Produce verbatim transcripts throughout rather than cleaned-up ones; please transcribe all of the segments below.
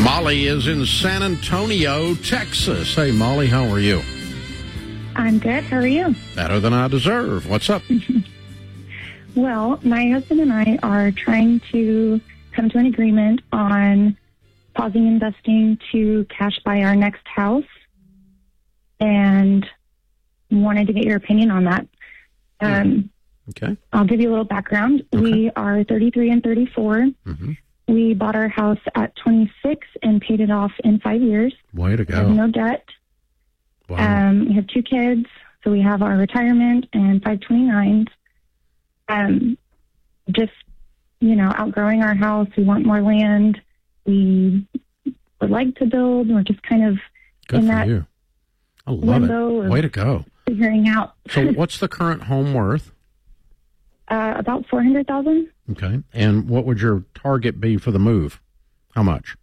Molly is in San Antonio, Texas. Hey, Molly, how are you? I'm good. How are you? Better than I deserve. What's up? Well, my husband and I are trying to come to an agreement on pausing investing to cash buy our next house, and wanted to get your opinion on that. Um, okay. I'll give you a little background. Okay. We are thirty-three and thirty-four. Mm-hmm. We bought our house at twenty-six and paid it off in five years. Way to We have go. no debt. Wow. Um, we have two kids, so we have our retirement and five twenty-nines. Um, just, you know, outgrowing our house. We want more land. We would like to build. We're just kind of Good in for that you. I love limbo it. of Way to go. figuring out. So what's the current home worth? uh, about four hundred thousand. Okay. And what would your target be for the move? How much?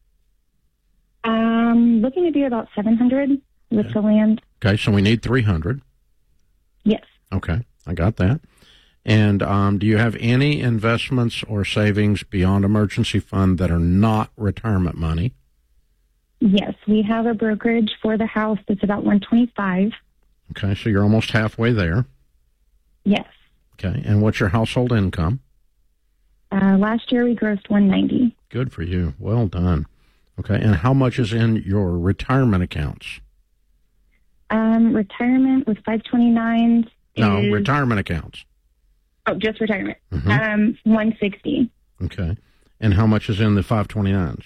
Um, looking to do about seven hundred with Okay. the land. Okay, so we need three hundred. Yes. Okay, I got that. And um, do you have any investments or savings beyond emergency fund that are not retirement money? Yes, we have a brokerage for the house that's about one twenty-five. Okay, so you're almost halfway there. Yes. Okay, and what's your household income? Uh, last year we grossed one ninety. Good for you. Well done. Okay, and how much is in your retirement accounts? Um, retirement with five twenty-nines. No, is, retirement accounts. Oh, just retirement. Mhm. Um, one sixty. Okay, and how much is in the five twenty-nines?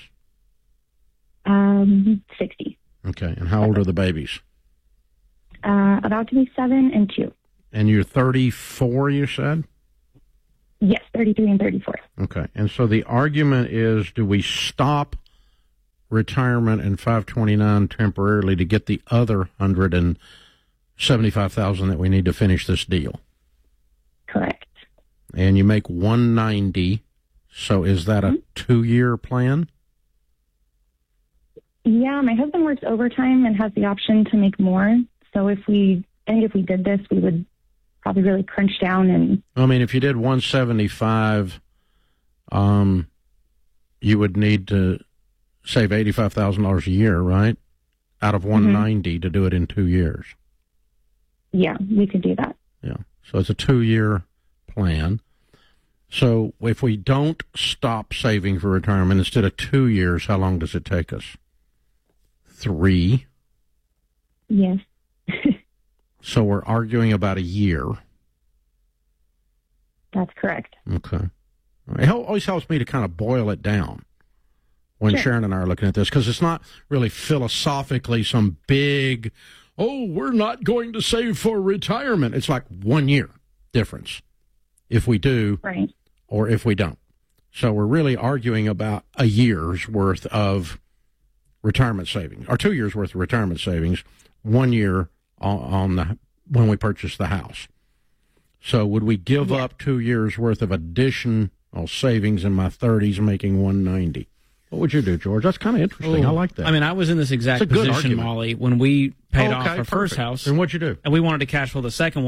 Um, sixty. Okay, and how old are the babies? Uh, about to be seven and two. And you're thirty-four, you said? Yes, thirty-three and thirty-four. Okay, and so the argument is, do we stop retirement and five twenty-nine temporarily to get the other one hundred seventy-five thousand that we need to finish this deal? Correct. And you make one ninety, so is that a Mm-hmm. two-year plan? Yeah, my husband works overtime and has the option to make more. So if we, I think if we did this, we would probably really crunch down and. I mean, if you did one seventy-five, um, you would need to save eighty-five thousand dollars a year, right? Out of one ninety to do it in two years. Yeah, we could do that. Yeah. So it's a two-year plan. So if we don't stop saving for retirement, instead of two years, how long does it take us? Three. Yes. So we're arguing about a year. That's correct. Okay. It hel- always helps me to kind of boil it down when Sure. Sharon and I are looking at this, because it's not really philosophically some big, oh, we're not going to save for retirement. It's like one year difference if we do Right. or if we don't. So we're really arguing about a year's worth of retirement savings, or two years worth of retirement savings, one year on, on the when we purchase the house. So would we give Yeah. up two years worth of additional savings in my thirties, making one ninety? What would you do, George? That's kind of interesting. Oh, I like that. I mean, I was in this exact It's a good position, argument. Molly, when we paid Okay, off our perfect. first house, And what'd you do? and we wanted to cash flow the second one.